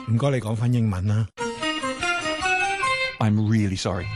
唔該，你講翻英文啦。 I'm really sorry.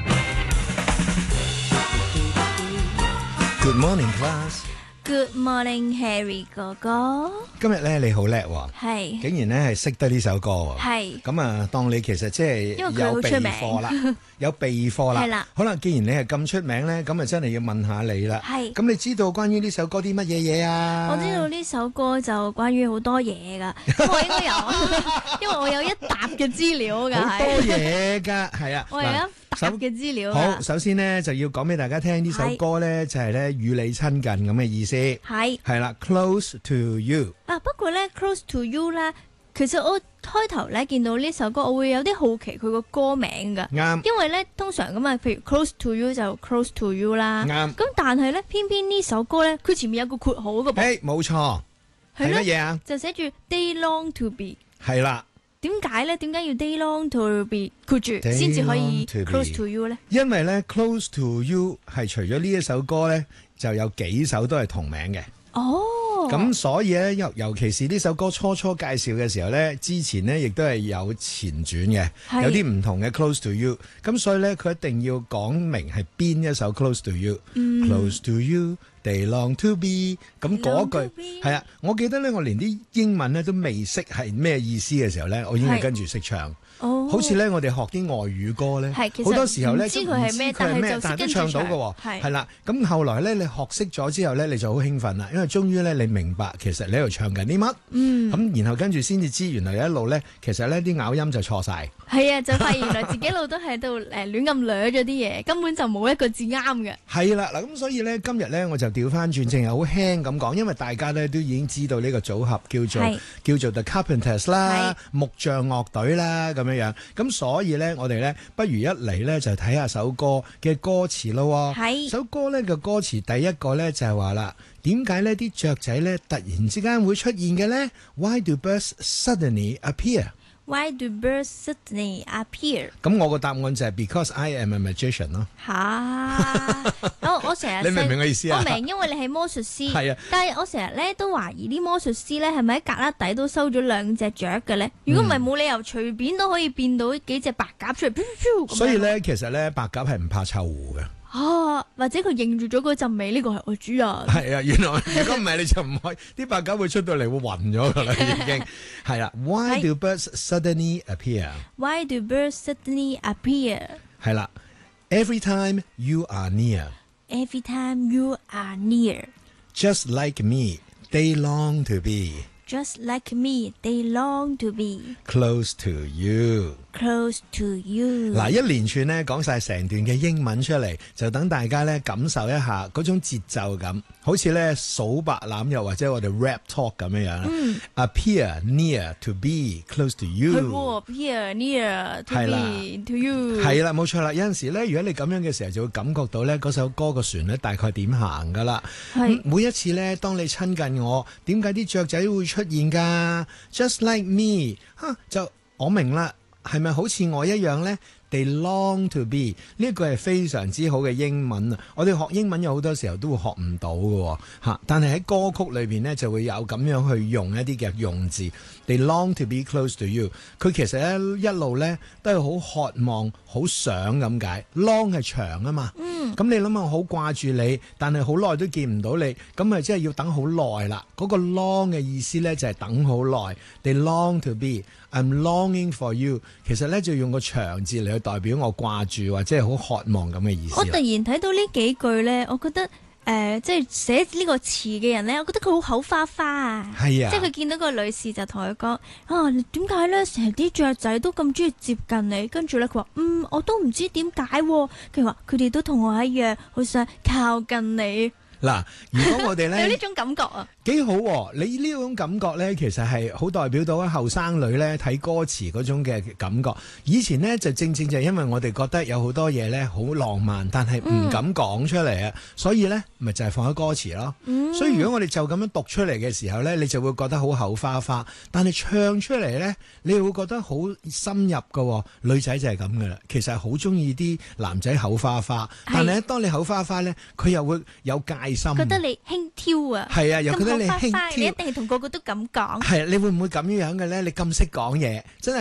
Good morning, class. Good morning, Harry 哥哥。 今日咧你好叻喎， 係竟然咧係識得呢首歌喎。 係咁啊，當你其實即係因為佢有備好出名課啦，有備課啦。 係啦好啦，既然你係咁出名咧，咁啊真係要問下你啦。 係咁你知道關於呢首歌啲乜嘢嘢啊？ 我知道呢首歌就關於好多嘢噶，咁我應該有，因為我有一沓嘅資料噶， 好多嘢㗎，係啊。 我有一沓嘅資料㗎。 好，首先呢，就要講俾大家聽呢首歌咧，就係咧與你親近咁嘅意思。係啦 ，Close to you。 不過咧 ，Close to you 咧，其實我開頭咧見到呢首歌，我會有啲好奇佢個歌名噶。 啱。 因為咧通常咁啊，譬如 Close to you 就 Close to you 啦。 啱。 咁但係咧，偏偏呢首歌咧，佢前面有個括號嘅噃。 冇錯。係乜嘢啊？ 就寫住 Day long to be。 係啦。 點解咧？點解要 Day long to be 括住先至可以 Close to you 咧？ 因為咧 Close to you 係除咗呢一首歌咧，就有幾首都係同名嘅。 哦。 咁所以咧，尤其是呢首歌初介紹嘅時候咧，之前咧亦都係有前傳嘅，有啲唔同嘅 Close to you。咁所以咧，佢一定要講明係邊一首 Close to you。Close to you，Day long to be。咁嗰句係啊，我記得咧，我連啲英文咧都未識係咩意思嘅時候咧，我已經係跟住識唱。好似咧，我哋學啲外語歌咧，好多時候咧都唔知佢係咩，但係都唱到嘅。係啦，咁後來咧，你學識咗之後咧，你就好興奮啦，因為終於咧你明白其實你喺度唱緊啲乜。咁然後跟住先至知，原來一路咧，其實咧啲咬音就錯晒。 係啊，就發現原來自己一路都喺度亂咁掠咗啲嘢，根本就冇一個字啱嘅。係啦，嗱咁所以咧，今日咧我就調翻轉，淨係好輕咁講，因為大家咧都已經知道呢個組合叫做 The Carpenters 啦，木匠樂隊啦咁樣樣。咁所以咧，我哋咧不如一嚟咧就睇下首歌嘅歌詞咯。首歌咧嘅歌詞第一個咧就係話啦，點解呢啲雀仔咧突然之間會出現嘅咧 ？Why do birds suddenly appear？Why do birds suddenly appear？ 咁我個答案就係 Because I am a magician 咯。 我成日你明唔明我意思啊？ 我明，因為你係魔術師。 係啊。 但係我成日咧都懷疑啲魔術師咧係咪喺旮旯底都收咗兩隻雀嘅咧？如果唔係，冇理由隨便都可以變到幾隻白鴿出嚟。 所以咧，其實咧白鴿係唔怕臭狐嘅。 或者佢認住咗嗰陣味，呢個係我主人。 係啊，原來如果唔係你就唔可以，啲白鴿會出到嚟會暈咗噶啦，已經係啦。Why do birds suddenly appear？Why do birds suddenly appear？ 係啦 ，Every time you are near。Every time you are near。Just like me, they long to be。Just like me, they long to be close to you。Close to you。 嗱，一連串咧講晒成段嘅英文出嚟，就等大家咧感受一下嗰種節奏感，好似咧數白欖又或者我哋 rap talk 咁樣樣。Appear near to be close to you。 Appear near to be to you。 係啦，冇錯啦。有陣時咧，如果你咁樣嘅時候，就會感覺到咧嗰首歌個旋律大概點行噶啦。每一次咧，當你親近我，點解啲雀仔會出現噶 ？Just like me，就我明啦。係咪好似我一樣呢？ They long to be 呢一個係非常之好嘅英文啊！我哋學英文有好多時候都會學唔到嘅嚇，但係喺歌曲裏邊呢，就會有咁樣去用一啲嘅用字。They long to be close to you， 佢其實咧一路呢都係好渴望、好想咁解。Long 係長啊嘛，咁你諗下好掛住你，但係好耐都見唔到你，咁咪即係要等好耐啦。嗰個 long 嘅意思呢，就係等好耐。They long to be，I'm longing for you， 其實呢，就用個長字嚟去代表我掛住或者係好渴望咁嘅意思。 我突然睇到呢幾句呢，我覺得即係寫呢個詞嘅人呢，我覺得佢好口花花啊。 係啊， 即係佢見到個女士就同佢講點解呢？成日啲雀仔都咁中意接近你，跟住呢，佢話我都唔知點解，佢話佢哋都同我一樣，好想靠近你。 嗱，如果我哋咧有呢種感覺啊， 幾好喎！你呢種感覺咧，其實係好代表到後生女咧睇歌詞嗰種嘅感覺。以前呢，就正就係因為我哋覺得有好多嘢咧好浪漫，但係唔敢講出嚟啊，所以咧咪就係放喺歌詞咯。所以如果我哋就咁樣讀出嚟嘅時候咧，你就會覺得好口花花，但係唱出嚟咧，你會覺得好深入㗎。女仔就係咁噶啦，其實係好中意啲男仔口花花，但係咧當你口花花咧，佢又會有戒心， 覺得你輕佻啊， 係啊，又覺得你輕佻， 你一定係同個個都咁講， 係啊，你會唔會咁樣嘅咧？你咁識講嘢，真係。